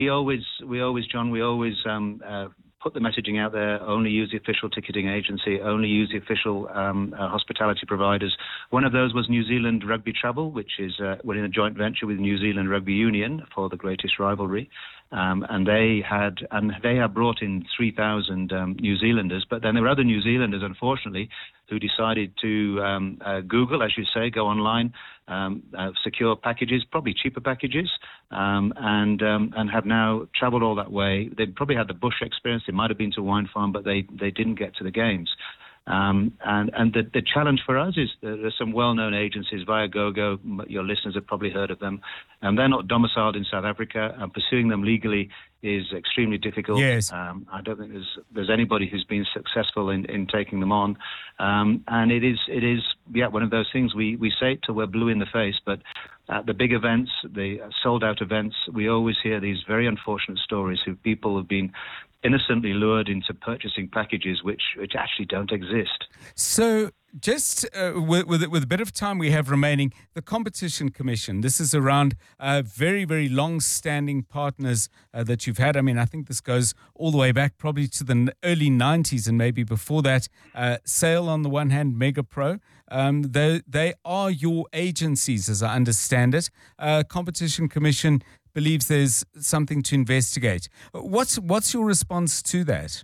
John, we always put the messaging out there, only use the official ticketing agency, only use the official hospitality providers. Have One of those was New Zealand Rugby Travel, which is we're in a joint venture with New Zealand Rugby Union for the greatest rivalry. And they have brought in 3,000 New Zealanders, but then there were other New Zealanders, unfortunately, who decided to Google, as you say, go online, secure packages, probably cheaper packages, and have now travelled all that way. They probably had the bush experience. They might have been to Wine Farm, but they didn't get to the games. And the challenge for us is there are some well-known agencies, Viagogo, your listeners have probably heard of them, and they're not domiciled in South Africa, and pursuing them legally is extremely difficult. Yes. I don't think there's anybody who's been successful in taking them on, and it is one of those things. We say it till we're blue in the face, but at the big events, the sold-out events, we always hear these very unfortunate stories of people who've been innocently lured into purchasing packages which actually don't exist. So just with a bit of time we have remaining, the Competition Commission, this is around very, very long-standing partners that you've had. I mean, I think this goes all the way back probably to the early 90s and maybe before that. Sale on the one hand, Mega Pro. They are your agencies, as I understand it. Competition Commission believes there's something to investigate. What's your response to that?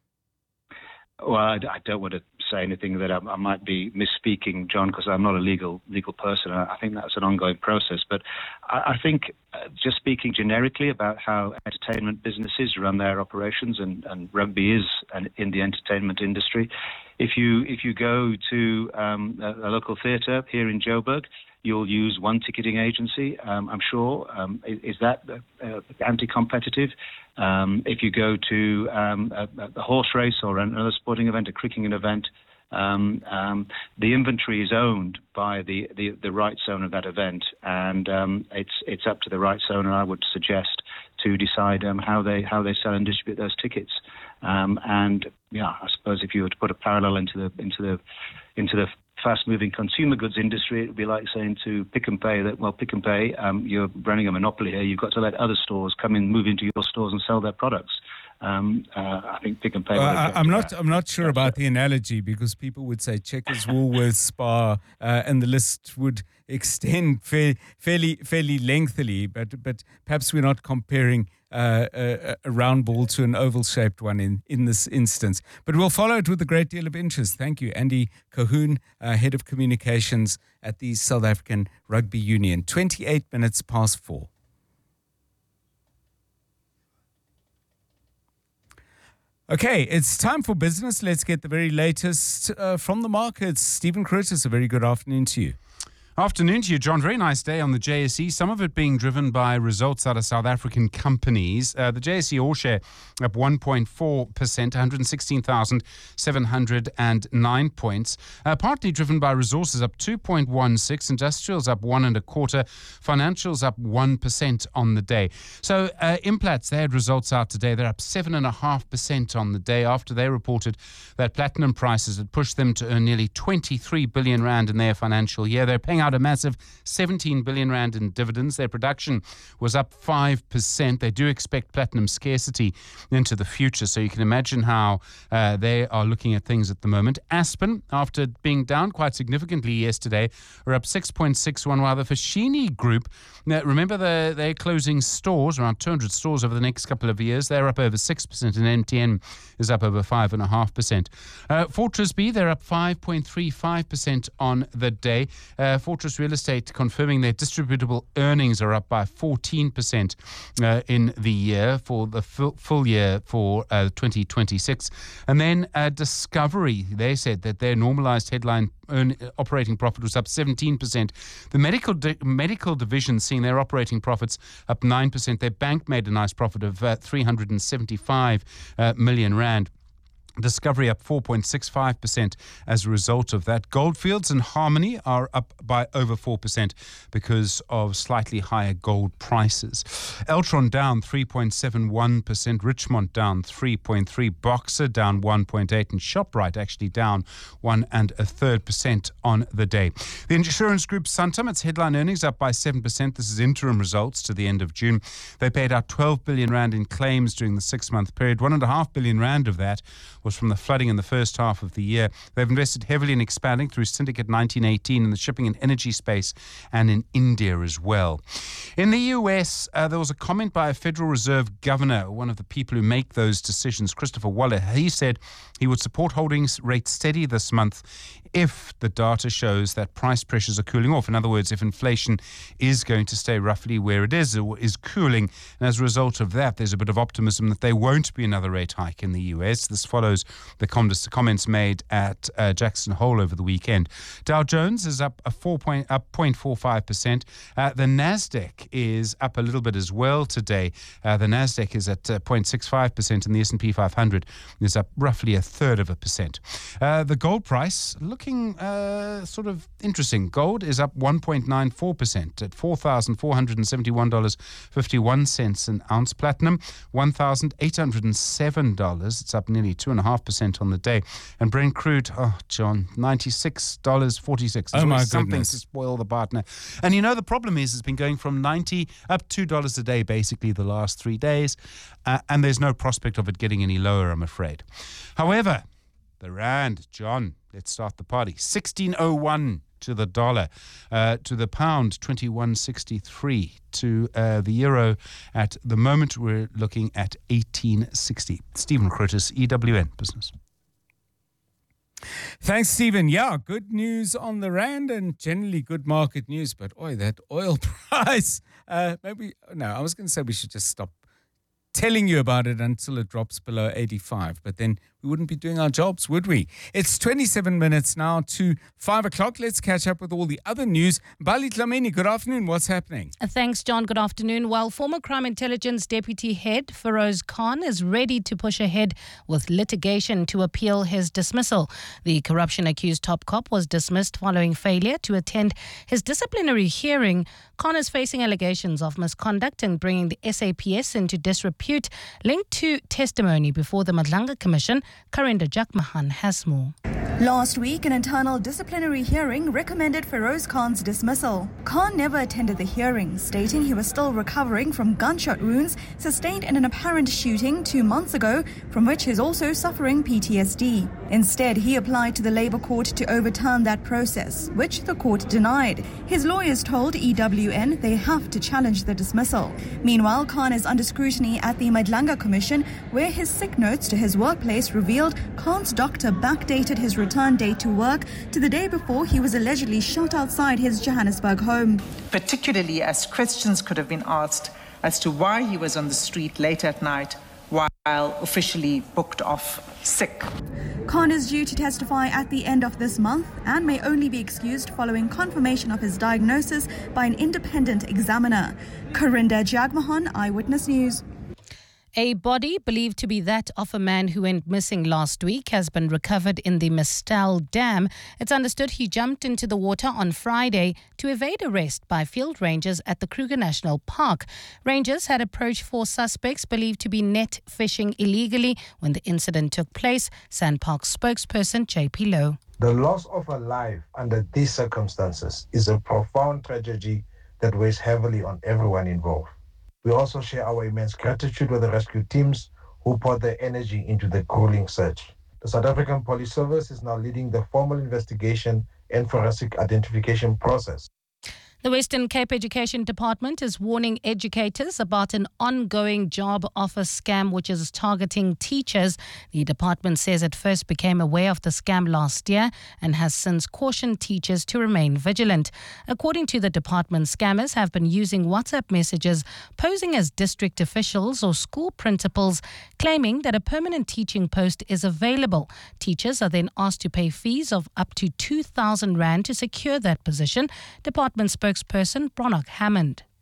Well, I don't want to say anything that I might be misspeaking, John, because I'm not a legal person. I think that's an ongoing process. But I think just speaking generically about how entertainment businesses run their operations, and rugby is in the entertainment industry. If you go to a local theatre here in Joburg, you'll use one ticketing agency, I'm sure. Is that anti-competitive? If you go to a horse race or another sporting event, a cricketing event, the inventory is owned by the rights owner of that event, and it's up to the rights owner, I would suggest, to decide how they sell and distribute those tickets. And yeah, I suppose if you were to put a parallel into the fast-moving consumer goods industry, it would be like saying to Pick n Pay that, well, Pick n Pay, you're running a monopoly here. You've got to let other stores move into your stores and sell their products. I think Pick n Pay. I'm not sure about the analogy, because people would say Checkers, Woolworths, Spar, and the list would extend fairly lengthily. But perhaps we're not comparing a round ball to an oval-shaped one in this instance. But we'll follow it with a great deal of interest. Thank you, Andy Colquhoun, Head of Communications at the South African Rugby Union. 28 minutes past 4. Okay, it's time for business. Let's get the very latest from the markets. Stephen Curtis, a very good afternoon to you. Afternoon to you, John. Very nice day on the JSE. Some of it being driven by results out of South African companies. The JSE All Share up 1.4%, 116,709 points. Partly driven by resources up 2.16%, industrials up 1.25%, financials up 1% on the day. So Implats, they had results out today. They're up 7.5% on the day after they reported that platinum prices had pushed them to earn nearly 23 billion rand in their financial year. They're paying out a massive 17 billion rand in dividends. Their production was up 5%. They do expect platinum scarcity into the future, so you can imagine how they are looking at things at the moment. Aspen, after being down quite significantly yesterday, are up 6.61%, while the Foschini Group, now, remember they're closing stores, around 200 stores over the next couple of years. They're up over 6%, and MTN is up over 5.5%. Fortress B, they're up 5.35% on the day. Fortress Real Estate confirming their distributable earnings are up by 14% in the year for the full year for 2026. And then Discovery, they said that their normalized headline operating profit was up 17%. The medical division seeing their operating profits up 9%. Their bank made a nice profit of 375 million rand. Discovery up 4.65% as a result of that. Goldfields and Harmony are up by over 4% because of slightly higher gold prices. Eltron down 3.71%, Richmond down 3.3%, Boxer down 1.8%, and ShopRite actually down 1.33% on the day. The insurance group Santam, its headline earnings up by 7%. This is interim results to the end of June. They paid out 12 billion rand in claims during the 6-month period. 1.5 billion rand of that was from the flooding in the first half of the year. They've invested heavily in expanding through Syndicate 1918 in the shipping and energy space and in India as well. In the US, there was a comment by a Federal Reserve governor, one of the people who make those decisions, Christopher Waller. He said he would support holding rates steady this month if the data shows that price pressures are cooling off. In other words, if inflation is going to stay roughly where it is, or is cooling. And as a result of that, there's a bit of optimism that there won't be another rate hike in the US. This follows the comments made at Jackson Hole over the weekend. Dow Jones is up 0.45%. The Nasdaq is up a little bit as well today. The Nasdaq is at 0.65%, and the S&P 500 is up roughly 1/3%. The gold price looking sort of interesting. Gold is up 1.94% at $4,471.51 an ounce. Platinum, $1,807. It's up nearly 2.5% on the day. And Brent crude, John, $96.46. Oh, my something goodness. to spoil the partner. And you know, the problem is it's been going from 90 up $2 a day basically the last 3 days. And there's no prospect of it getting any lower, I'm afraid. However, the rand, John, let's start the party. 16.01 to the dollar, to the pound 21.63, to the euro at the moment we're looking at 18.60. Stephen Crotus, EWN Business. Thanks, Stephen. Yeah, good news on the rand and generally good market news. But that oil price, I was going to say we should just stop telling you about it until it drops below 85. But then we wouldn't be doing our jobs, would we? It's 27 minutes now to 5 o'clock. Let's catch up with all the other news. Bali Dlamini, good afternoon. What's happening? Thanks, John. Good afternoon. Well, former Crime Intelligence Deputy Head Feroz Khan is ready to push ahead with litigation to appeal his dismissal. The corruption-accused top cop was dismissed following failure to attend his disciplinary hearing. Khan is facing allegations of misconduct and bringing the SAPS into disrepute linked to testimony before the Madlanga Commission. Karinda Jagmohan has more. Last week, an internal disciplinary hearing recommended Feroz Khan's dismissal. Khan never attended the hearing, stating he was still recovering from gunshot wounds sustained in an apparent shooting 2 months ago, from which he is also suffering PTSD. Instead, he applied to the Labour Court to overturn that process, which the court denied. His lawyers told EWN they have to challenge the dismissal. Meanwhile, Khan is under scrutiny at the Madlanga Commission, where his sick notes to his workplace revealed Khan's doctor backdated his return date to work to the day before he was allegedly shot outside his Johannesburg home. Particularly as questions could have been asked as to why he was on the street late at night while officially booked off sick. Khan is due to testify at the end of this month and may only be excused following confirmation of his diagnosis by an independent examiner. Karinda Jagmohan, Eyewitness News. A body believed to be that of a man who went missing last week has been recovered in the Mistel Dam. It's understood he jumped into the water on Friday to evade arrest by field rangers at the Kruger National Park. Rangers had approached 4 suspects believed to be net fishing illegally when the incident took place. Sandpark spokesperson JP Lowe. The loss of a life under these circumstances is a profound tragedy that weighs heavily on everyone involved. We also share our immense gratitude with the rescue teams who poured their energy into the grueling search. The South African Police Service is now leading the formal investigation and forensic identification process. The Western Cape Education Department is warning educators about an ongoing job offer scam which is targeting teachers. The department says it first became aware of the scam last year and has since cautioned teachers to remain vigilant. According to the department, scammers have been using WhatsApp messages posing as district officials or school principals, claiming that a permanent teaching post is available. Teachers are then asked to pay fees of up to 2,000 Rand to secure that position. Department spokesperson Bronach Hammond.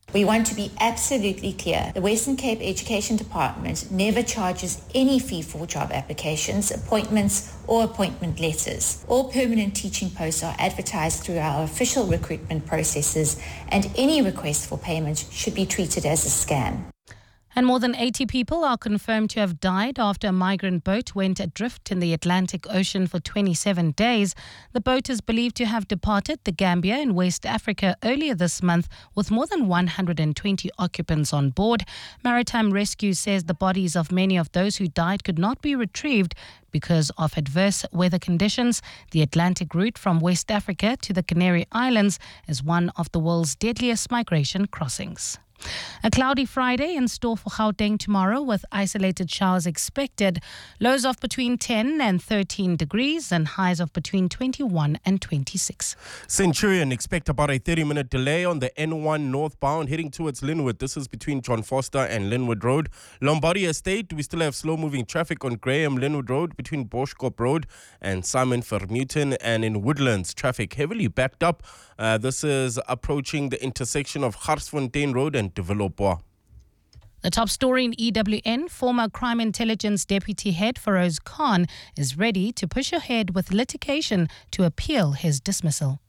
We want to be absolutely clear. The Western Cape Education Department never charges any fee for job applications, appointments, or appointment letters. All permanent teaching posts are advertised through our official recruitment processes, and any request for payment should be treated as a scam. And more than 80 people are confirmed to have died after a migrant boat went adrift in the Atlantic Ocean for 27 days. The boat is believed to have departed the Gambia in West Africa earlier this month with more than 120 occupants on board. Maritime Rescue says the bodies of many of those who died could not be retrieved because of adverse weather conditions. The Atlantic route from West Africa to the Canary Islands is one of the world's deadliest migration crossings. A cloudy Friday in store for Gauteng tomorrow with isolated showers expected. Lows of between 10 and 13 degrees and highs of between 21 and 26. Centurion expect about a 30-minute delay on the N1 northbound heading towards Linwood. This is between John Foster and Linwood Road. Lombardy Estate, we still have slow-moving traffic on Graham Linwood Road between Boschkop Road and Simon Vermeulen, and in Woodlands, traffic heavily backed up. This is approaching the intersection of Garsfontein Road and De Villers. The top story in EWN, former Crime Intelligence Deputy Head Feroz Khan is ready to push ahead with litigation to appeal his dismissal.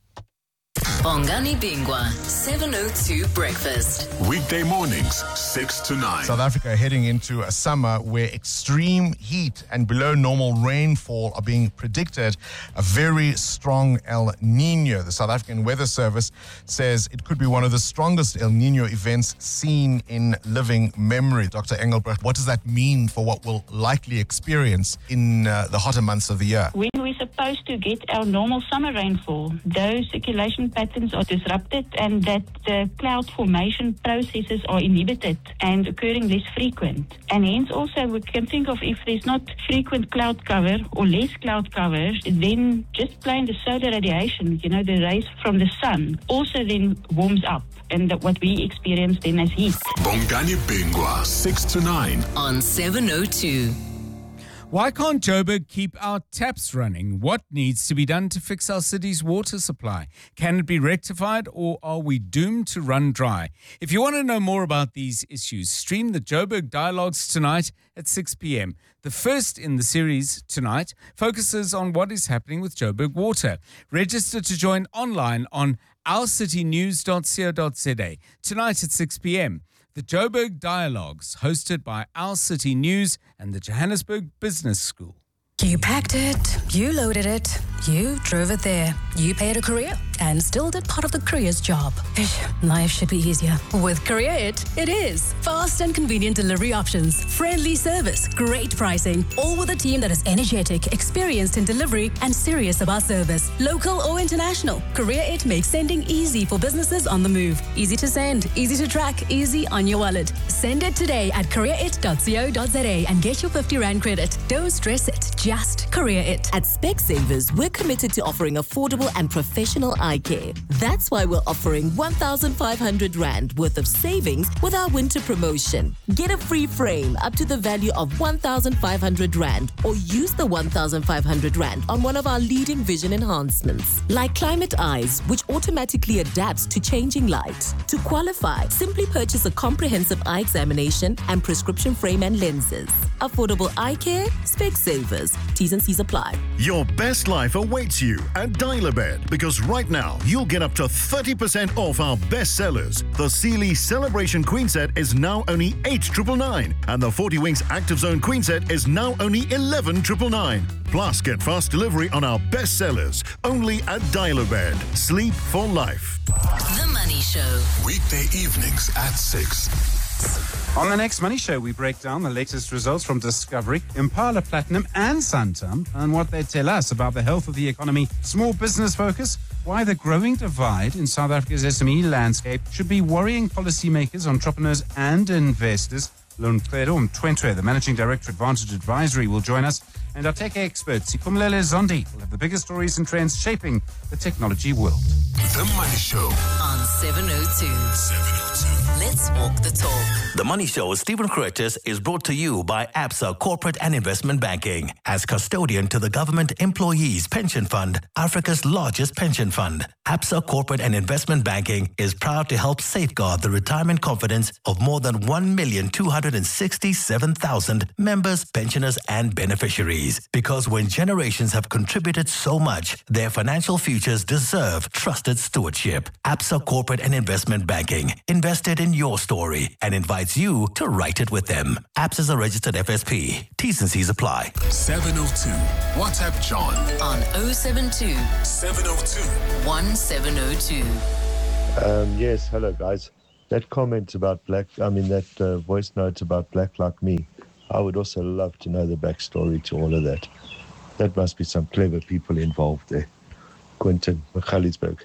Bongani Bingwa, 702 Breakfast. Weekday mornings, 6 to 9. South Africa heading into a summer where extreme heat and below normal rainfall are being predicted. A very strong El Nino. The South African Weather Service says it could be one of the strongest El Nino events seen in living memory. Dr. Engelbrecht, what does that mean for what we'll likely experience in the hotter months of the year? When we're supposed to get our normal summer rainfall, those circulation patterns are disrupted and that the cloud formation processes are inhibited and occurring less frequent. And hence also we can think of if there's not frequent cloud cover or less cloud cover, then just plain the solar radiation, the rays from the sun, also then warms up. And what we experience then as heat. Bongani Bingwa, 6 to 9. On 702. Why can't Joburg keep our taps running? What needs to be done to fix our city's water supply? Can it be rectified, or are we doomed to run dry? If you want to know more about these issues, stream the Joburg Dialogues tonight at 6 p.m. The first in the series tonight focuses on what is happening with Joburg Water. Register to join online on ourcitynews.co.za tonight at 6 p.m. The Joburg Dialogues, hosted by Our City News and the Johannesburg Business School. You packed it, you loaded it, you drove it there, you paid a courier and still did part of the courier's job. Life should be easier. With Courier it is. Fast and convenient delivery options, friendly service, great pricing, all with a team that is energetic, experienced in delivery and serious about service. Local or international, Courier It makes sending easy for businesses on the move. Easy to send, easy to track, easy on your wallet. Send it today at courierit.co.za and get your 50 Rand credit. Don't stress it. Just Courier It. At Specsavers, we're committed to offering affordable and professional eye care. That's why we're offering 1,500 Rand worth of savings with our winter promotion. Get a free frame up to the value of 1,500 Rand or use the 1,500 Rand on one of our leading vision enhancements, like Climate Eyes, which automatically adapts to changing light. To qualify, simply purchase a comprehensive eye examination and prescription frame and lenses. Affordable eye care, Specsavers. T's and C's apply. Your best life awaits you at Dial-A-Bed, because right now you'll get up to 30% off our best sellers. The Sealy Celebration Queen Set is now only 8,999 and the 40 Winks Active Zone Queen Set is now only 11,999. Plus, get fast delivery on our best sellers only at Dial-A-Bed. Sleep for life. The Money Show. Weekday evenings at 6. On the next Money Show, we break down the latest results from Discovery, Impala Platinum and Santam, and what they tell us about the health of the economy, small business focus, why the growing divide in South Africa's SME landscape should be worrying policymakers, entrepreneurs and investors. Lunqedo Mtwentwe, the Managing Director, Advantage Advisory, will join us, and our tech expert, Sikumlele Zondi, will have the biggest stories and trends shaping the technology world. The Money Show on 702. Let's walk the talk. The Money Show with Stephen Curtis is brought to you by ABSA Corporate and Investment Banking. As custodian to the Government Employees Pension Fund, Africa's largest pension fund, ABSA Corporate and Investment Banking is proud to help safeguard the retirement confidence of more than 1,267,000 members, pensioners, and beneficiaries. Because when generations have contributed so much, their financial futures deserve trusted stewardship. ABSA Corporate and Investment Banking invested in your story and invites you to write it with them. ABSA is a registered FSP. T's and C's apply. 702. WhatsApp John on 072 702 1702. Yes, hello guys. That comment about that voice note about Black Like Me, I would also love to know the backstory to all of that. That must be some clever people involved there. Quentin, Magaliesburg.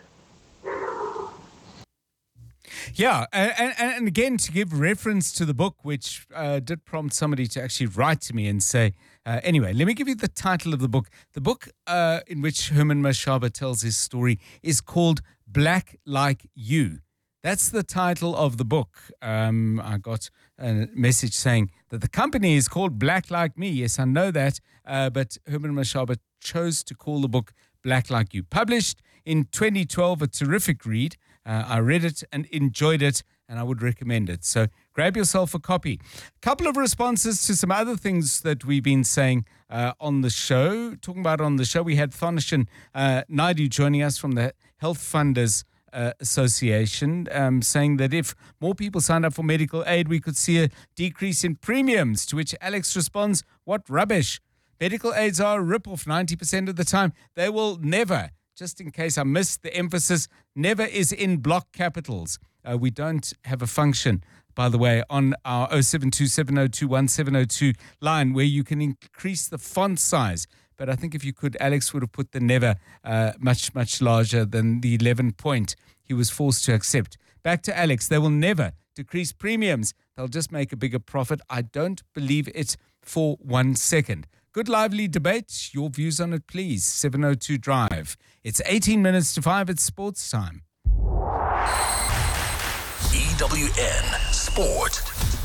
Yeah, and again, to give reference to the book, which did prompt somebody to actually write to me and say, anyway, let me give you the title of the book. The book in which Herman Mashaba tells his story is called Black Like You. That's the title of the book. I got a message saying that the company is called Black Like Me. Yes, I know that, but Herman Mashaba chose to call the book Black Like You. Published in 2012, a terrific read. I read it and enjoyed it, and I would recommend it. So grab yourself a copy. A couple of responses to some other things that we've been saying on the show. Talking about on the show, we had Thanishan Naidu joining us from the Health Funders Association, saying that if more people signed up for medical aid, we could see a decrease in premiums, to which Alex responds, what rubbish. Medical aids are a rip-off 90% of the time. They will never, just in case I missed the emphasis, never is in block capitals. We don't have a function, by the way, on our 0727021702 line where you can increase the font size. But I think if you could, Alex would have put the never much, much larger than the 11 point he was forced to accept. Back to Alex. They will never decrease premiums. They'll just make a bigger profit. I don't believe it for 1 second. Good lively debate. Your views on it, please. 702 Drive. It's 18 minutes to 5. It's sports time. EWN Sport.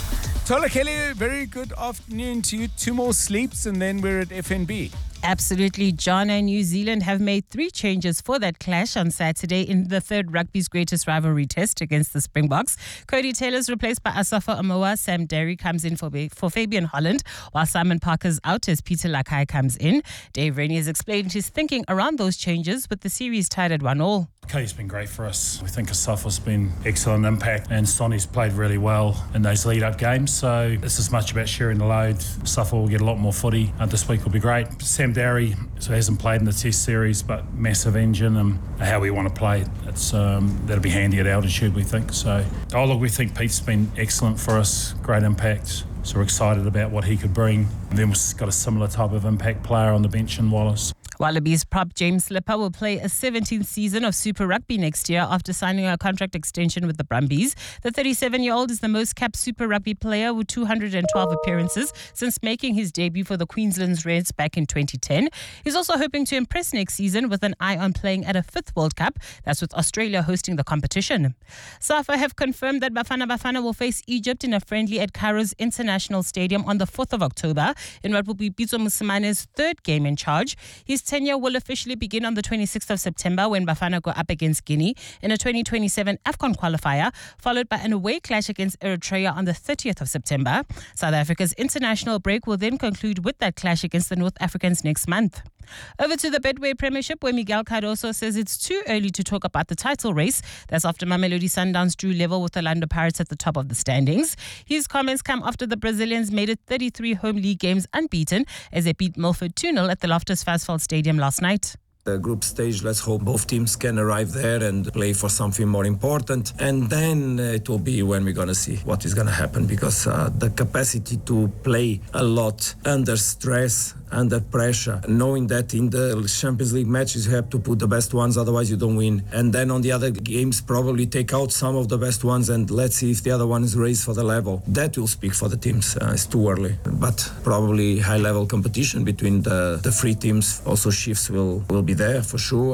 Tola Kelly, very good afternoon to you. 2 more sleeps and then we're at FNB. Absolutely, John. And New Zealand have made 3 changes for that clash on Saturday in the third rugby's greatest rivalry test against the Springboks. Cody Taylor's replaced by Asafa Amoa. Sam Derry comes in for Fabian Holland, while Simon Parker's out as Peter Lakai comes in. Dave Rennie has explained his thinking around those changes, with the series tied at 1-1. Cody's been great for us. We think Asafa's been excellent impact, and Sonny's played really well in those lead-up games. So it's as much about sharing the load. Asafa will get a lot more footy. This week will be great. Sam Derry hasn't played in the test series, but massive engine and how we want to play. It's that'll be handy at altitude, we think. So, we think Pete's been excellent for us. Great impact. So we're excited about what he could bring. And then we've got a similar type of impact player on the bench in Wallace. Wallabies prop James Slipper will play a 17th season of Super Rugby next year after signing a contract extension with the Brumbies. The 37-year-old is the most capped Super Rugby player with 212 appearances since making his debut for the Queensland Reds back in 2010. He's also hoping to impress next season with an eye on playing at a 5th World Cup. That's with Australia hosting the competition. SAFA have confirmed that Bafana will face Egypt in a friendly at Cairo's International Stadium on the 4th of October in what will be Pitso Mosimhane's 3rd game in charge. His tenure will officially begin on the 26th of September when Bafana go up against Guinea in a 2027 AFCON qualifier, followed by an away clash against Eritrea on the 30th of September. South Africa's international break will then conclude with that clash against the North Africans next month. Over to the Betway Premiership, where Miguel Cardoso says it's too early to talk about the title race. That's after Mamelodi Sundowns drew level with the Orlando Pirates at the top of the standings. His comments come after the Brazilians made it 33 home league games unbeaten as they beat Milford 2-0 at the Loftus Versfeld Stadium last night. The group stage, let's hope both teams can arrive there and play for something more important. And then it will be when we're going to see what is going to happen, because the capacity to play a lot under stress, under pressure, knowing that in the Champions League matches you have to put the best ones, otherwise you don't win. And then on the other games, probably take out some of the best ones and let's see if the other one is raised for the level. That will speak for the teams. It's too early. But probably high-level competition between the 3 teams. Also shifts will be there for sure.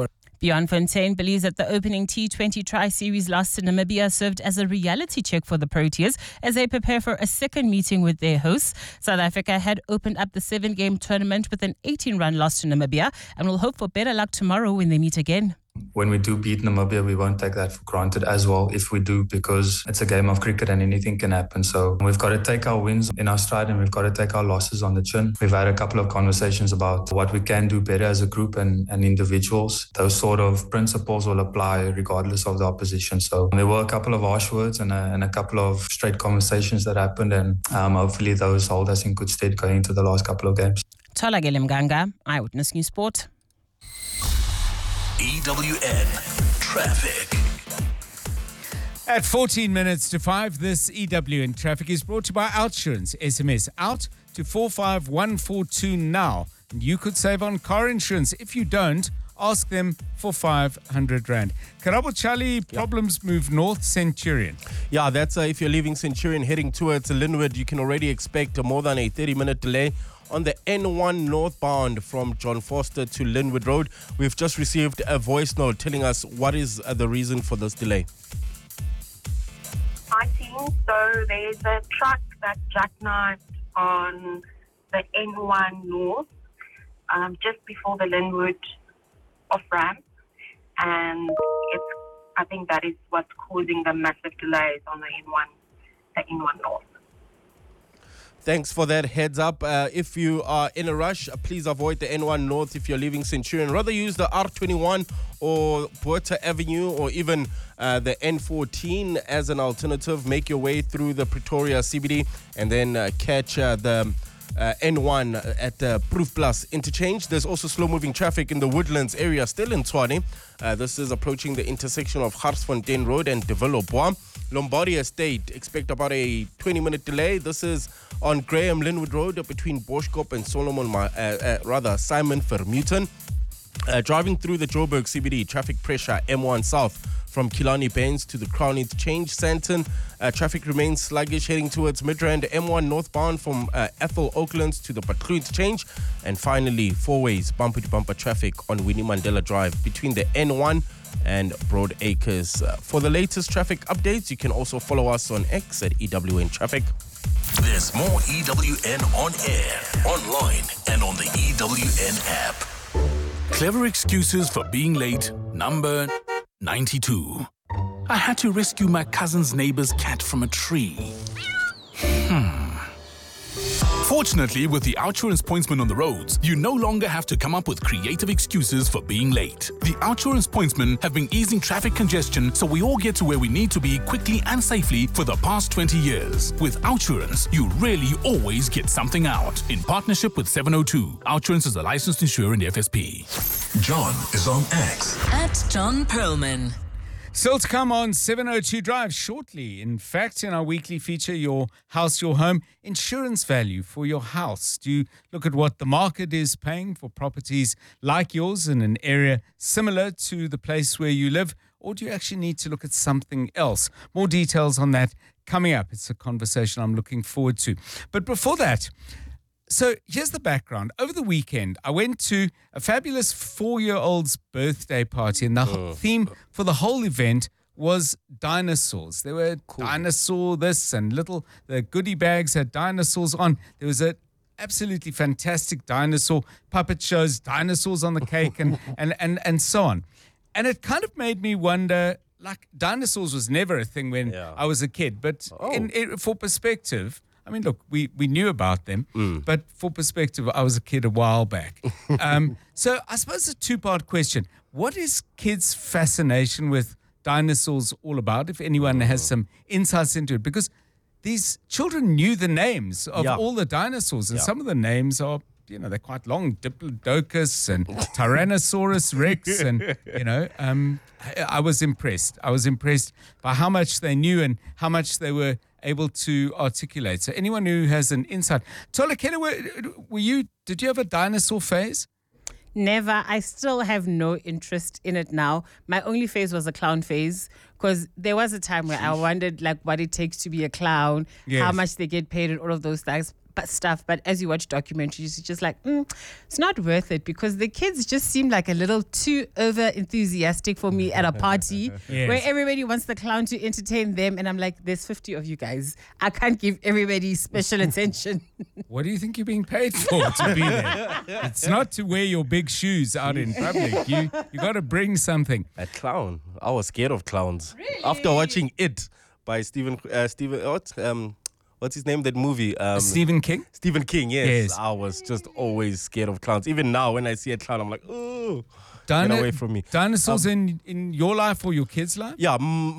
Bjorn Fontaine believes that the opening T20 Tri-Series loss to Namibia served as a reality check for the Proteas as they prepare for a second meeting with their hosts. South Africa had opened up the 7-game tournament with an 18-run loss to Namibia and will hope for better luck tomorrow when they meet again. When we do beat Namibia, we won't take that for granted as well if we do, because it's a game of cricket and anything can happen. So we've got to take our wins in our stride and we've got to take our losses on the chin. We've had a couple of conversations about what we can do better as a group and individuals. Those sort of principles will apply regardless of the opposition. So there were a couple of harsh words and a couple of straight conversations that happened, and hopefully those hold us in good stead going into the last couple of games. Tholakele Mganga, Eyewitness News Sport. EWN Traffic. At 14 minutes to 5, this EWN Traffic is brought to you by Outsurance. SMS out to 45142 now. And you could save on car insurance. If you don't, ask them for 500 Rand. Karabo Charlie, problems move north, Centurion. Yeah, that's if you're leaving Centurion heading towards Linwood, you can already expect more than a 30-minute delay on the N1 northbound from John Foster to Linwood Road. We've just received a voice note telling us what is the reason for this delay. Hi team, so there's a truck that jackknifed on the N1 north just before the Linwood off-ramp, and I think that is what's causing the massive delays on the N1 north. Thanks for that heads up. If you are in a rush, please avoid the N1 North if you're leaving Centurion. Rather use the R21 or Puerto Avenue or even the N14 as an alternative. Make your way through the Pretoria CBD and then catch the N1 at Proof Plus interchange. There's also slow-moving traffic in the Woodlands area, still in Tshwane. This is approaching the intersection of Garsfontein Road and De Villers. Lombardy Estate, expect about a 20-minute delay. This is on Graham Linwood Road between Boschkop and Simon Vermeulen. Driving through the Joburg CBD, traffic pressure M1 South from Killarney Bains to the Crown Interchange. Sandton, traffic remains sluggish heading towards Midrand. M1 northbound from Ethel Oaklands to the Patlu Interchange. And finally, four-ways bumper-to-bumper traffic on Winnie Mandela Drive between the N1 and Broad Acres. For the latest traffic updates, you can also follow us on X at EWN Traffic. There's more EWN on air, online, and on the EWN app. Clever excuses for being late, number 92. I had to rescue my cousin's neighbor's cat from a tree. Fortunately, with the Outsurance pointsman on the roads, you no longer have to come up with creative excuses for being late. The Outsurance pointsmen have been easing traffic congestion so we all get to where we need to be quickly and safely for the past 20 years. With Outsurance, you really always get something out. In partnership with 702, Outsurance is a licensed insurer in the FSP. John is on X. At John Perlman. Still to come on 702 Drive shortly. In fact, in our weekly feature, Your House, Your Home, insurance value for your house. Do you look at what the market is paying for properties like yours in an area similar to the place where you live? Or do you actually need to look at something else? More details on that coming up. It's a conversation I'm looking forward to. But before that, so here's the background. Over the weekend, I went to a fabulous 4-year-old's birthday party, and the theme for the whole event was dinosaurs. There were dinosaur this and the goodie bags had dinosaurs on. There was a absolutely fantastic dinosaur puppet shows, dinosaurs on the cake and so on. And it kind of made me wonder, like, dinosaurs was never a thing when I was a kid, but for perspective, I mean, look, we knew about them, but for perspective, I was a kid a while back. So I suppose a two-part question. What is kids' fascination with dinosaurs all about, if anyone has some insights into it? Because these children knew the names of all the dinosaurs, and some of the names are, they're quite long. Diplodocus and Tyrannosaurus Rex, and, I was impressed. I was impressed by how much they knew and how much they were able to articulate. So anyone who has an insight. Tholakele, did you have a dinosaur phase? Never. I still have no interest in it now. My only phase was a clown phase, because there was a time where I wondered what it takes to be a clown, how much they get paid and all of those things. stuff, but as you watch documentaries, you're just like, it's not worth it, because the kids just seem like a little too over enthusiastic for me at a party where everybody wants the clown to entertain them, and I'm like, there's 50 of you guys. I can't give everybody special attention. What do you think you're being paid for to be there? It's not to wear your big shoes out in public. You got to bring something. A clown. I was scared of clowns. Really? After watching It by what's his name? That movie? Stephen King? Stephen King, yes. I was just always scared of clowns. Even now, when I see a clown, I'm like, oh, get away from me. Dinosaurs in your life or your kids' life? Yeah,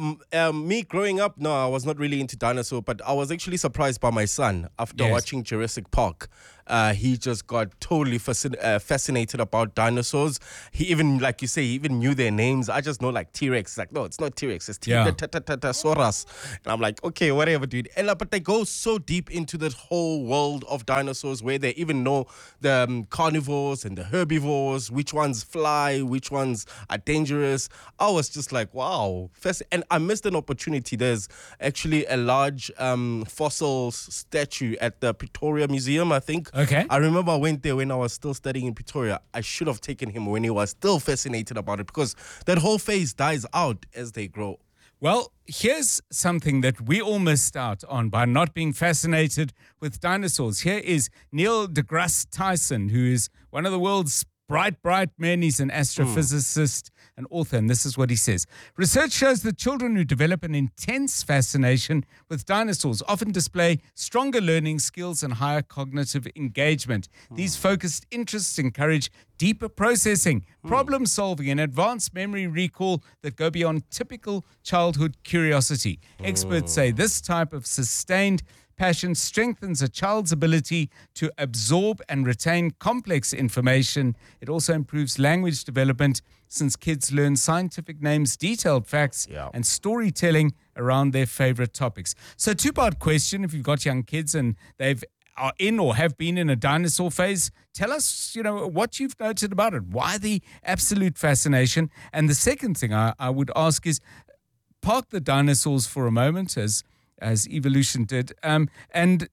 me growing up, no, I was not really into dinosaurs, but I was actually surprised by my son after watching Jurassic Park. He just got totally fascinated about dinosaurs. He even, like you say, he even knew their names. I just know like T-Rex. Like, no, it's not T-Rex. It's Tyrannosaurus. And I'm like, okay, whatever, dude. But they go so deep into the whole world of dinosaurs where they even know the carnivores and the herbivores, which ones fly, which ones are dangerous. I was just like, wow. And I missed an opportunity. There's actually a large fossil statue at the Pretoria Museum, I think. Okay. I remember I went there when I was still studying in Pretoria. I should have taken him when he was still fascinated about it, because that whole phase dies out as they grow. Well, here's something that we all missed out on by not being fascinated with dinosaurs. Here is Neil deGrasse Tyson, who is one of the world's bright men. He's an astrophysicist, an author, and this is what he says. Research shows that children who develop an intense fascination with dinosaurs often display stronger learning skills and higher cognitive engagement. These focused interests encourage deeper processing, problem solving, and advanced memory recall that go beyond typical childhood curiosity. Experts say this type of sustained passion strengthens a child's ability to absorb and retain complex information. It also improves language development, since kids learn scientific names, detailed facts, and storytelling around their favorite topics. So, two-part question: if you've got young kids and are in or have been in a dinosaur phase, tell us, what you've noted about it. Why the absolute fascination? And the second thing I would ask is, park the dinosaurs for a moment, as evolution did, and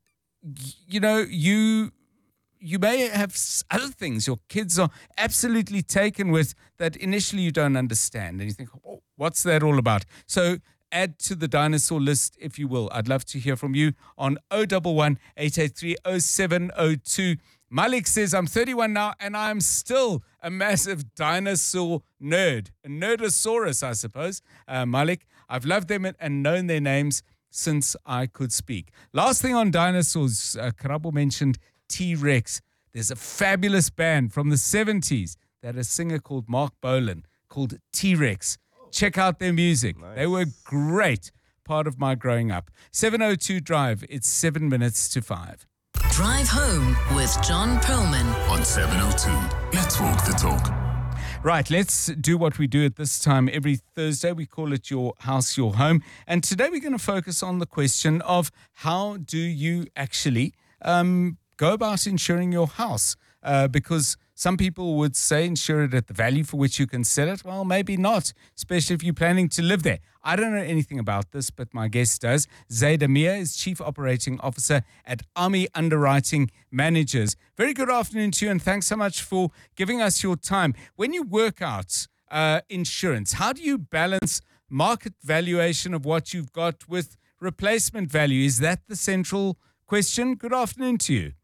you may have other things your kids are absolutely taken with that initially you don't understand, and you think, oh, what's that all about? So add to the dinosaur list, if you will. I'd love to hear from you on 011 883 0702. Malik says, I'm 31 now and I'm still a massive dinosaur nerd. A nerdosaurus, I suppose. Malik, I've loved them and known their names since I could speak. Last thing on dinosaurs, Karabo mentioned T-Rex. There's a fabulous band from the 70s that a singer called Mark Bolan called T-Rex. Check out their music. Nice. They were great. Part of my growing up. 702 Drive. It's 7 minutes to 5. Drive home with John Perlman on 702. Let's walk the talk. Right, let's do what we do at this time every Thursday. We call it Your House, Your Home. And today we're going to focus on the question of how do you actually go about insuring your house? Because some people would say insure it at the value for which you can sell it. Well, maybe not, especially if you're planning to live there. I don't know anything about this, but my guest does. Zaid Amir is Chief Operating Officer at Army Underwriting Managers. Very good afternoon to you, and thanks so much for giving us your time. When you work out insurance, how do you balance market valuation of what you've got with replacement value? Is that the central question? Good afternoon to you.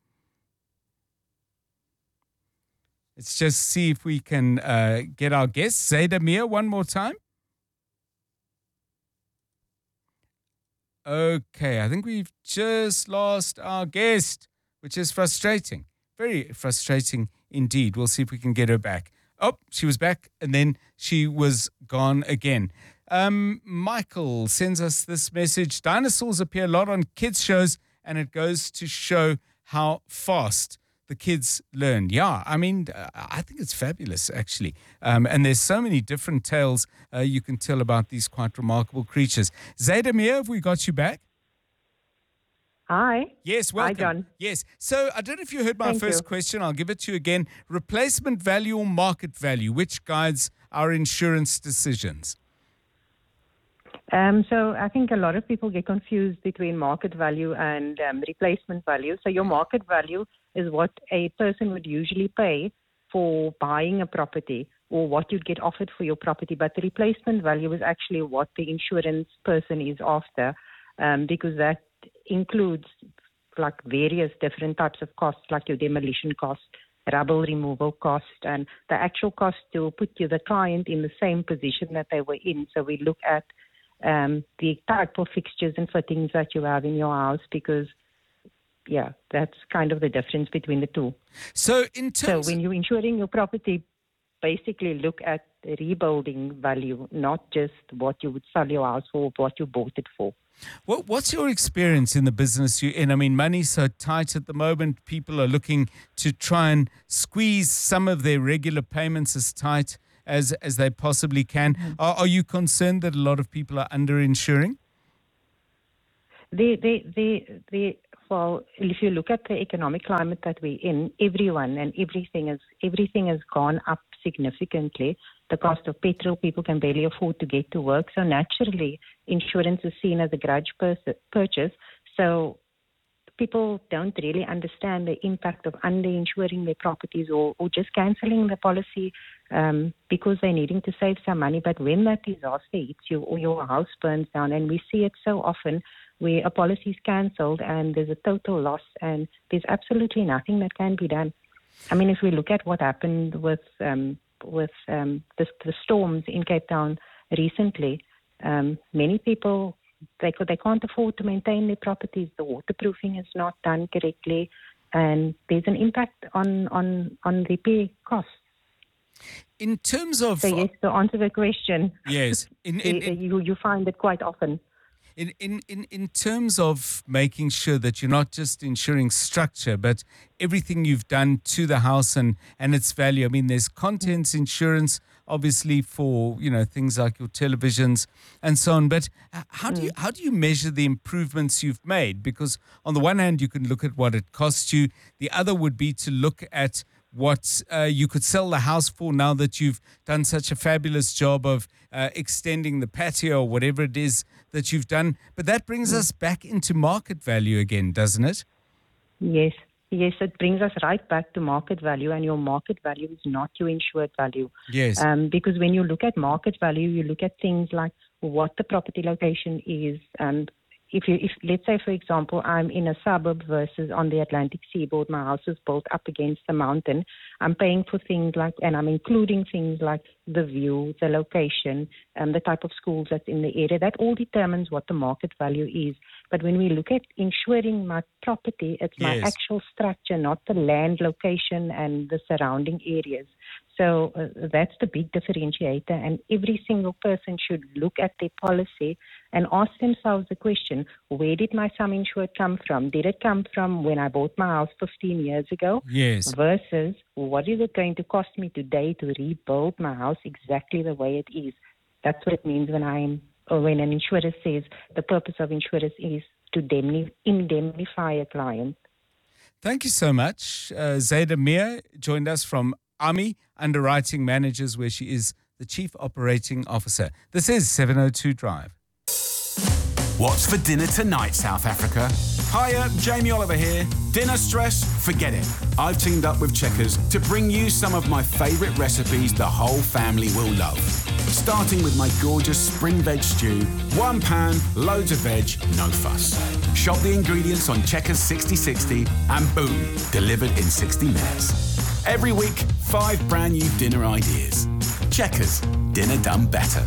Let's just see if we can get our guest, Zaid Amir, one more time. Okay, I think we've just lost our guest, which is frustrating. Very frustrating indeed. We'll see if we can get her back. Oh, she was back and then she was gone again. Michael sends us this message. Dinosaurs appear a lot on kids' shows, and it goes to show how fast the kids learn. Yeah, I mean, I think it's fabulous, actually. And there's so many different tales you can tell about these quite remarkable creatures. Zaid Amir, have we got you back? Hi. Yes, welcome. Hi, John. Yes. So I don't know if you heard my first question. I'll give it to you again. Replacement value or market value, which guides our insurance decisions? So I think a lot of people get confused between market value and replacement value. So your market value is what a person would usually pay for buying a property or what you'd get offered for your property. But the replacement value is actually what the insurance person is after, because that includes like various different types of costs, like your demolition cost, rubble removal cost, and the actual cost to put the client in the same position that they were in. So we look at the type of fixtures and fittings that you have in your house, because that's kind of the difference between the two. So when you're insuring your property, basically look at the rebuilding value, not just what you would sell your house for, what you bought it for. What's your experience in the business you're in? I mean, money's so tight at the moment. People are looking to try and squeeze some of their regular payments as tight as they possibly can. Are you concerned that a lot of people are underinsuring? Well, if you look at the economic climate that we're in, everyone and everything has gone up significantly. The cost of petrol, people can barely afford to get to work. So naturally, insurance is seen as a grudge purchase. So people don't really understand the impact of underinsuring their properties or just cancelling the policy because they're needing to save some money. But when that disaster hits you or your house burns down, and we see it so often where a policy is cancelled and there's a total loss and there's absolutely nothing that can be done. I mean, if we look at what happened with the storms in Cape Town recently, many people, they can't afford to maintain their properties. The waterproofing is not done correctly, and there's an impact on repair costs. In terms of... So yes, to answer the question, yes, you find it quite often. In terms of making sure that you're not just insuring structure, but everything you've done to the house and its value. I mean, there's contents insurance, obviously, for things like your televisions and so on. But how do you measure the improvements you've made? Because on the one hand, you can look at what it costs you. The other would be to look at what you could sell the house for now that you've done such a fabulous job of extending the patio or whatever it is that you've done. But that brings us back into market value again, doesn't it? Yes, it brings us right back to market value, and your market value is not your insured value. Yes. Because when you look at market value, you look at things like what the property location is. If let's say, for example, I'm in a suburb versus on the Atlantic seaboard, my house is built up against the mountain, I'm paying for things like, and I'm including things like the view, the location, the type of schools that's in the area. That all determines what the market value is. But when we look at insuring my property, it's my actual structure, not the land location and the surrounding areas. So that's the big differentiator, and every single person should look at their policy and ask themselves the question, where did my sum insured come from? Did it come from when I bought my house 15 years ago? Yes. Versus, what is it going to cost me today to rebuild my house exactly the way it is? That's what it means when an insurer says the purpose of insurance is to indemnify a client. Thank you so much. Zayda Mir joined us from AMI Underwriting Managers, where she is the Chief Operating Officer. This is 702 Drive. What's for dinner tonight, South Africa? Hiya, Jamie Oliver here. Dinner stress? Forget it. I've teamed up with Checkers to bring you some of my favourite recipes the whole family will love. Starting with my gorgeous spring veg stew, one pan, loads of veg, no fuss. Shop the ingredients on Checkers 6060 and boom, delivered in 60 minutes. Every week, 5 brand new dinner ideas. Checkers, dinner done better.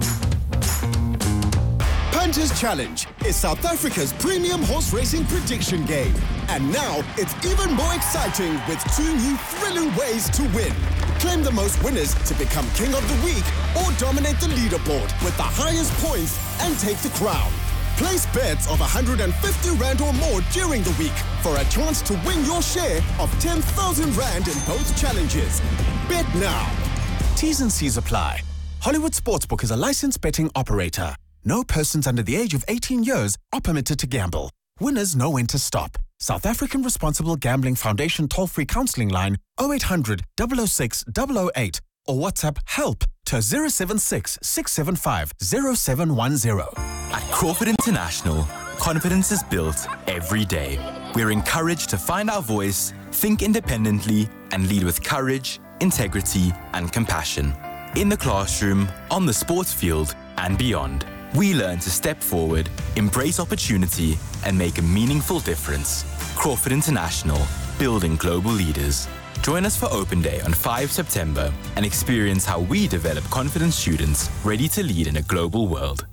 Punters Challenge is South Africa's premium horse racing prediction game. And now it's even more exciting with 2 new thrilling ways to win. Claim the most winners to become King of the Week or dominate the leaderboard with the highest points and take the crown. Place bets of 150 Rand or more during the week for a chance to win your share of 10,000 Rand in both challenges. Bet now. T's and C's apply. Hollywood Sportsbook is a licensed betting operator. No persons under the age of 18 years are permitted to gamble. Winners know when to stop. South African Responsible Gambling Foundation toll-free counseling line 0800 006 008 or WhatsApp help to 076 675 0710. At Crawford International, confidence is built every day. We're encouraged to find our voice, think independently, and lead with courage, integrity, and compassion. In the classroom, on the sports field, and beyond, we learn to step forward, embrace opportunity, and make a meaningful difference. Crawford International, building global leaders. Join us for Open Day on 5 September and experience how we develop confident students ready to lead in a global world.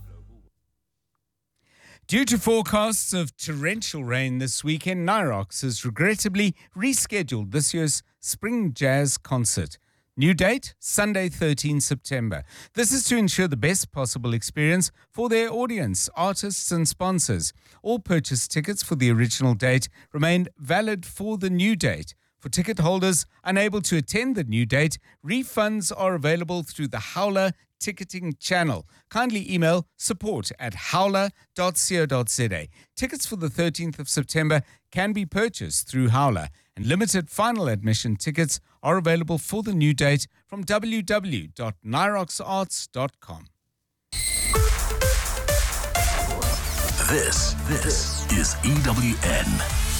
Due to forecasts of torrential rain this weekend, Nyrox has regrettably rescheduled this year's Spring Jazz Concert. New date, Sunday 13 September. This is to ensure the best possible experience for their audience, artists and sponsors. All purchased tickets for the original date remain valid for the new date. For ticket holders unable to attend the new date, refunds are available through the Howler ticketing channel. Kindly email support@howler.co.za. Tickets for the 13th of September can be purchased through Howler, and limited final admission tickets are available for the new date from www.nyroxarts.com. This is EWN.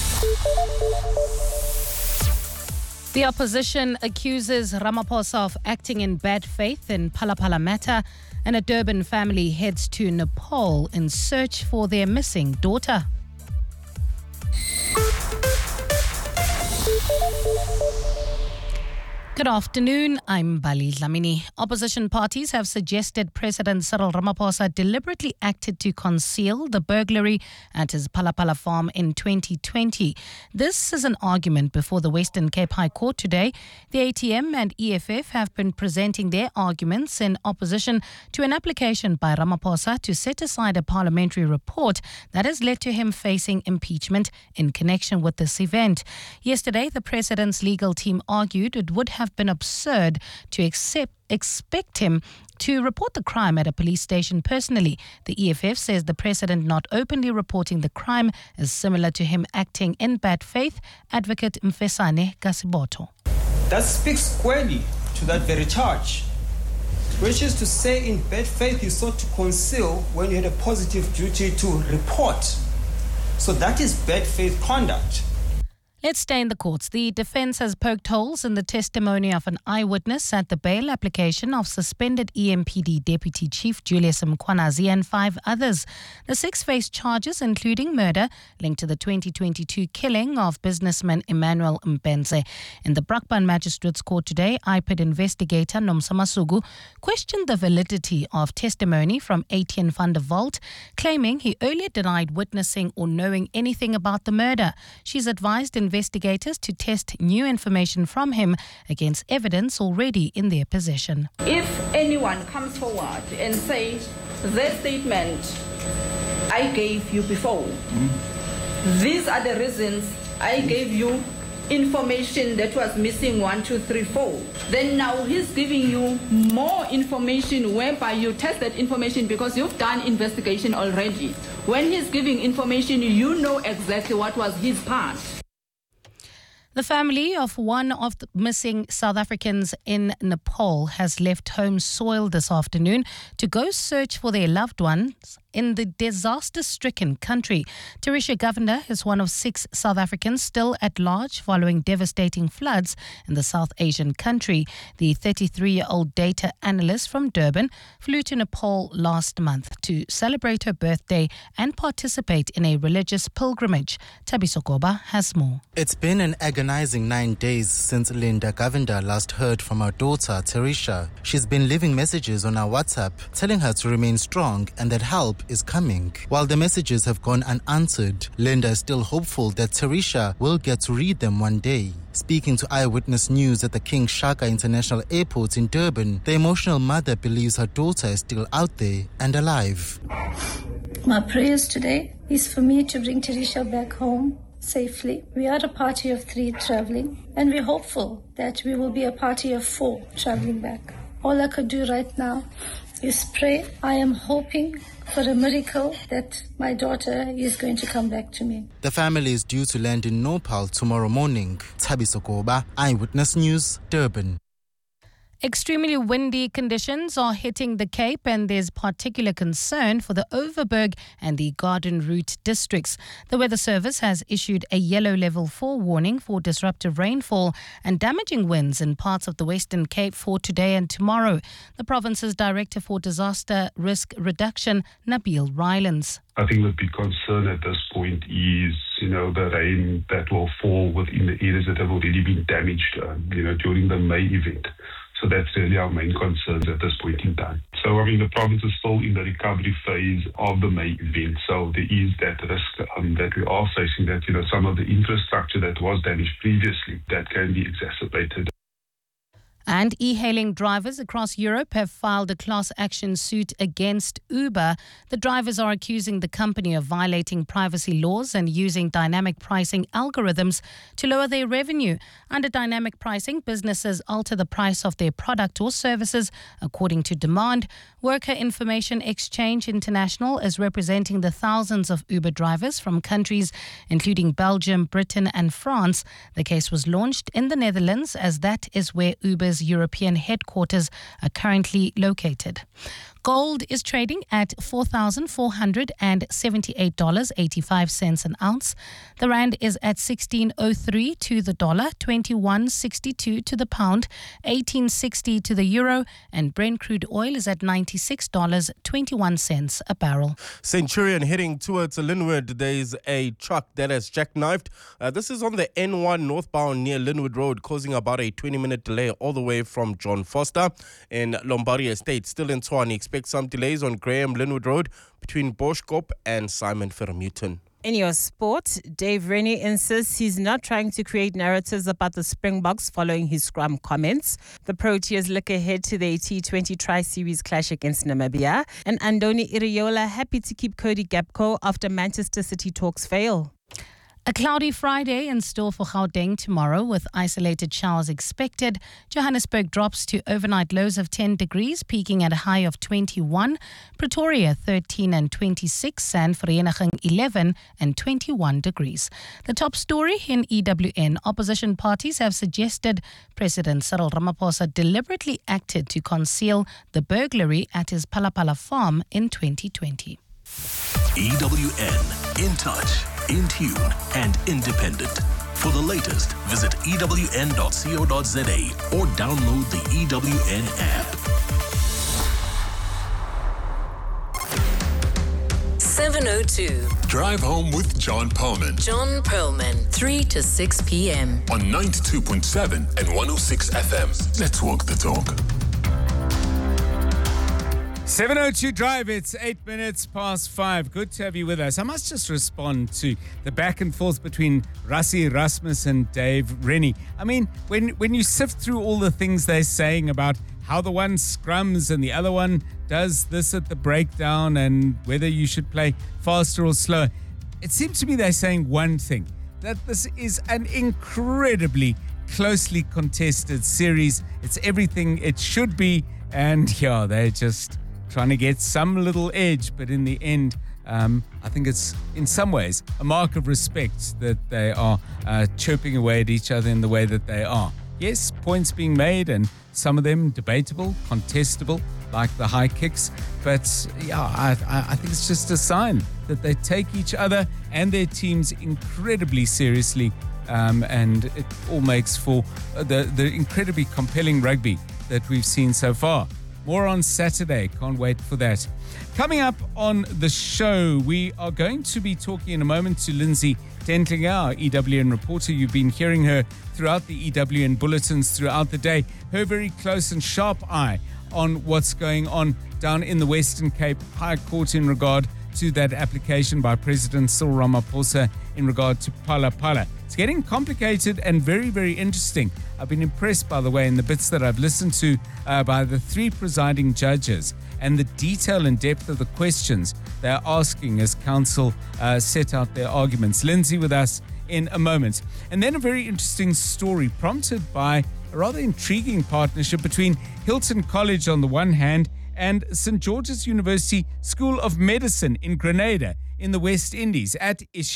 The opposition accuses Ramaphosa of acting in bad faith in Phala Phala matter, and a Durban family heads to Nepal in search for their missing daughter. Good afternoon, I'm Bali Dlamini. Opposition parties have suggested President Cyril Ramaphosa deliberately acted to conceal the burglary at his Phala Phala farm in 2020. This is an argument before the Western Cape High Court today. The ATM and EFF have been presenting their arguments in opposition to an application by Ramaphosa to set aside a parliamentary report that has led to him facing impeachment in connection with this event. Yesterday, the president's legal team argued it would have been absurd to expect him to report the crime at a police station personally. The EFF says the president not openly reporting the crime is similar to him acting in bad faith. Advocate Mfesane Kasiboto. That speaks squarely to that very charge, which is to say in bad faith you sought to conceal when you had a positive duty to report. So that is bad faith conduct. Let's stay in the courts. The defense has poked holes in the testimony of an eyewitness at the bail application of suspended EMPD Deputy Chief Julius Mkhwanazi and 5 others. The 6 face charges, including murder, linked to the 2022 killing of businessman Emmanuel Mpenze. In the Brakpan Magistrates Court today, IPID investigator Nomsa Masugu questioned the validity of testimony from Etienne van der Walt, claiming he earlier denied witnessing or knowing anything about the murder. She's advised investigators to test new information from him against evidence already in their possession. If anyone comes forward and says, the statement I gave you before, these are the reasons I gave you information that was missing 1, 2, 3, 4. Then now he's giving you more information whereby you test that information because you've done investigation already. When he's giving information, you know exactly what was his part. The family of one of the missing South Africans in Nepal has left home soil this afternoon to go search for their loved ones in the disaster-stricken country. Teresha Govender is one of 6 South Africans still at large following devastating floods in the South Asian country. The 33-year-old data analyst from Durban flew to Nepal last month to celebrate her birthday and participate in a religious pilgrimage. Thabiso Goba has more. It's been an agonizing 9 days since Linda Govender last heard from her daughter, Teresha. She's been leaving messages on her WhatsApp telling her to remain strong and that help is coming. While the messages have gone unanswered, Linda is still hopeful that Teresha will get to read them one day. Speaking to Eyewitness News at the King Shaka International Airport in Durban, the emotional mother believes her daughter is still out there and alive. My prayers today is for me to bring Teresha back home safely. We are a party of 3 traveling, and we're hopeful that we will be a party of 4 traveling back. All I could do right now is pray. I am hoping for a miracle that my daughter is going to come back to me. The family is due to land in Nepal tomorrow morning. Thabiso Goba, Eyewitness News, Durban. Extremely windy conditions are hitting the Cape, and there's particular concern for the Overberg and the Garden Route districts. The Weather Service has issued a yellow level 4 warning for disruptive rainfall and damaging winds in parts of the Western Cape for today and tomorrow. The province's Director for Disaster Risk Reduction, Nabil Rylands. I think the big concern at this point is, the rain that will fall within the areas that have already been damaged, during the May event. So that's really our main concerns at this point in time. So, the province is still in the recovery phase of the May event. So there is that risk that we are facing that, some of the infrastructure that was damaged previously, that can be exacerbated. And e-hailing drivers across Europe have filed a class action suit against Uber. The drivers are accusing the company of violating privacy laws and using dynamic pricing algorithms to lower their revenue. Under dynamic pricing, businesses alter the price of their product or services according to demand. Worker Information Exchange International is representing the thousands of Uber drivers from countries including Belgium, Britain and France. The case was launched in the Netherlands, as that is where Uber's European headquarters are currently located. Gold is trading at $4,478.85 an ounce. The rand is at 16.03 to the dollar, 21.62 to the pound, 18.60 to the euro, and Brent crude oil is at $96.21 a barrel. Centurion heading towards Linwood. There's a truck that has jackknifed. This is on the N1 northbound near Linwood Road, causing about a 20-minute delay all the way from John Foster in Lombardy Estate. Still in Tshwane. Expect some delays on Graham Linwood Road between Boschkop and Simon Vermeulen. In your sport, Dave Rennie insists he's not trying to create narratives about the Springboks following his scrum comments. The Proteas look ahead to their T20 Tri-Series clash against Namibia. And Andoni Iraola happy to keep Cody Gakpo after Manchester City talks fail. A cloudy Friday in store for Gauteng tomorrow with isolated showers expected. Johannesburg drops to overnight lows of 10 degrees, peaking at a high of 21. Pretoria 13 and 26, and Vereeniging 11 and 21 degrees. The top story in EWN, opposition parties have suggested President Cyril Ramaphosa deliberately acted to conceal the burglary at his Palapala farm in 2020. EWN, in touch, in tune and independent. For the latest, visit ewn.co.za or download the EWN app. 7:02. Drive home with John Perlman. John Perlman, 3 to 6 p.m. on 92.7 and 106 FM. Let's walk the talk. 7:02 Drive, it's 8 minutes past 5. Good to have you with us. I must just respond to the back and forth between Rassie Erasmus and Dave Rennie. When you sift through all the things they're saying about how the one scrums and the other one does this at the breakdown and whether you should play faster or slower, it seems to me they're saying one thing, that this is an incredibly closely contested series. It's everything it should be, and they're just trying to get some little edge, but in the end, I think it's in some ways a mark of respect that they are chirping away at each other in the way that they are. Yes, points being made, and some of them debatable, contestable, like the high kicks, but I think it's just a sign that they take each other and their teams incredibly seriously, and it all makes for the incredibly compelling rugby that we've seen so far. More on Saturday. Can't wait for that. Coming up on the show, we are going to be talking in a moment to Lindsay Dentlinger, our EWN reporter. You've been hearing her throughout the EWN bulletins throughout the day. Her very close and sharp eye on what's going on down in the Western Cape High Court in regard to that application by President Cyril Ramaphosa in regard to Palapala. It's getting complicated and very, very interesting. I've been impressed, by the way, in the bits that I've listened to by the three presiding judges and the detail and depth of the questions they're asking as counsel set out their arguments. Lindsay with us in a moment. And then a very interesting story prompted by a rather intriguing partnership between Hilton College on the one hand and St. George's University School of Medicine in Grenada in the West Indies. At issue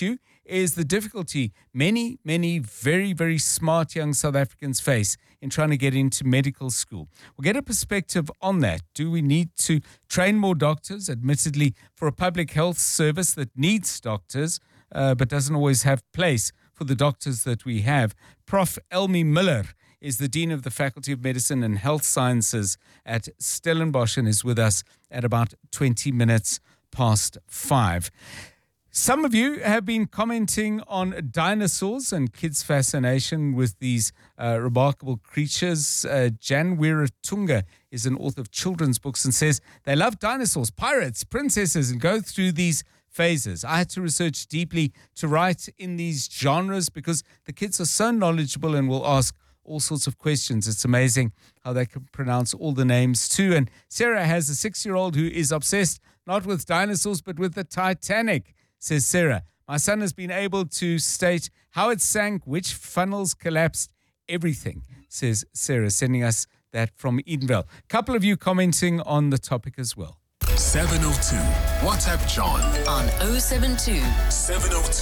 is the difficulty many, many very, very smart young South Africans face in trying to get into medical school. We'll get a perspective on that. Do we need to train more doctors? Admittedly, for a public health service that needs doctors, but doesn't always have place for the doctors that we have. Prof. Elmi Miller is the Dean of the Faculty of Medicine and Health Sciences at Stellenbosch and is with us at about 20 minutes past 5. Some of you have been commenting on dinosaurs and kids' fascination with these remarkable creatures. Jan Wiratunga is an author of children's books and says they love dinosaurs, pirates, princesses, and go through these phases. I had to research deeply to write in these genres because the kids are so knowledgeable and will ask all sorts of questions. It's amazing how they can pronounce all the names too. And Sarah has a 6-year-old who is obsessed not with dinosaurs but with the Titanic, says Sarah. My son has been able to state how it sank, which funnels collapsed, everything, says Sarah, sending us that from Edenvale. A couple of you commenting on the topic as well. 702. WhatsApp John on 072 702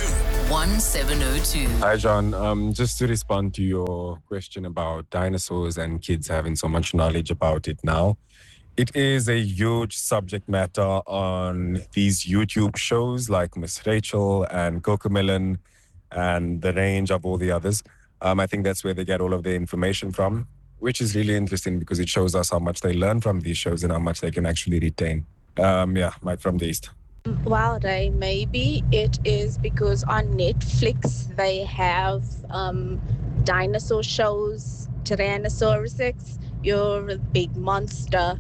1702. Hi, John. Just to respond to your question about dinosaurs and kids having so much knowledge about it now, it is a huge subject matter on these YouTube shows like Miss Rachel and Cocomelon and the range of all the others. I think that's where they get all of their information from, which is really interesting because it shows us how much they learn from these shows and how much they can actually retain. Mike from the East. Well, Ray, maybe it is because on Netflix they have dinosaur shows, Tyrannosaurus Rex, you're a big monster,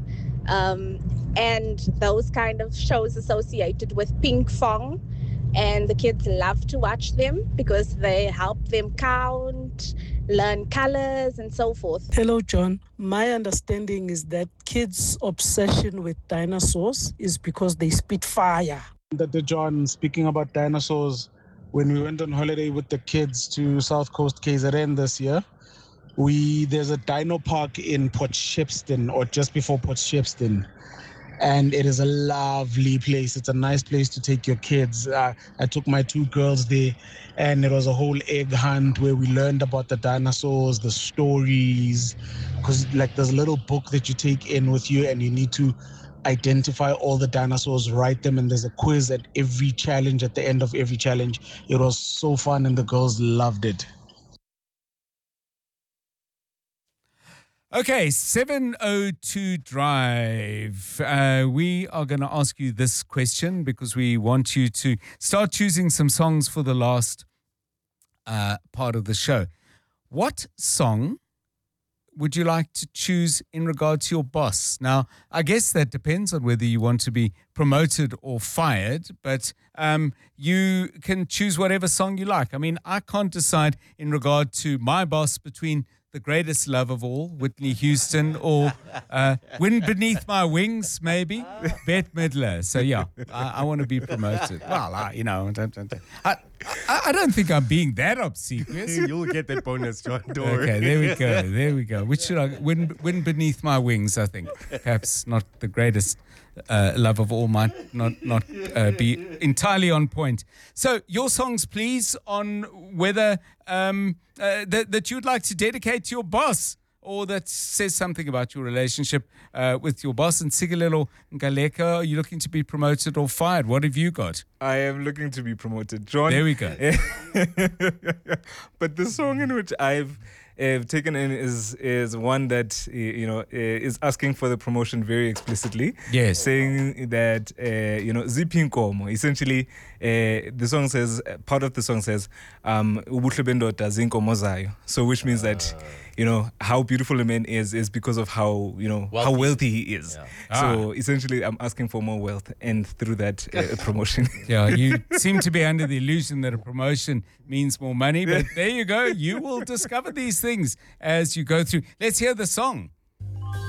and those kind of shows associated with ping pong, and the kids love to watch them because they help them count, learn colors and so forth. Hello, John. My understanding is that kids' obsession with dinosaurs is because they spit fire. The John, speaking about dinosaurs, when we went on holiday with the kids to South Coast KZN this year, there's a dino park in Port Shepstone or just before Port Shepstone. And it is a lovely place. It's a nice place to take your kids. I took my 2 girls there, and it was a whole egg hunt where we learned about the dinosaurs, the stories, because there's a little book that you take in with you, and you need to identify all the dinosaurs, write them, and there's a quiz at every challenge, at the end of every challenge. It was so fun, and the girls loved it. Okay, 702 Drive. We are going to ask you this question because we want you to start choosing some songs for the last part of the show. What song would you like to choose in regard to your boss? Now, I guess that depends on whether you want to be promoted or fired, but you can choose whatever song you like. I mean, I can't decide in regard to my boss between the greatest love of all, Whitney Houston, or Wind Beneath My Wings, maybe, Bette Midler. So, yeah, I want to be promoted. Well, I don't think I'm being that obsequious. You'll get that bonus, John. Don't worry. Okay, there we go. Which should I, Wind Beneath My Wings, I think. Perhaps not the greatest love of all, might not be entirely on point. So your songs, please, on whether that you'd like to dedicate to your boss or that says something about your relationship with your boss. And Sigilelo Ngaleka, are you looking to be promoted or fired? What have you got? I am looking to be promoted, John. There we go. But the song in which I've taken in is one that is asking for the promotion very explicitly. Yes, saying that Ziphi Nkomo. Essentially, the song says, part of the song says, "Ubuhle bendoda zinkomo zayo." So, which means that how beautiful a man is because of how how wealthy he is. Yeah. So essentially, I'm asking for more wealth, and through that, promotion. Yeah, you seem to be under the illusion that a promotion means more money, but there you go. You will discover these things as you go through. Let's hear the song.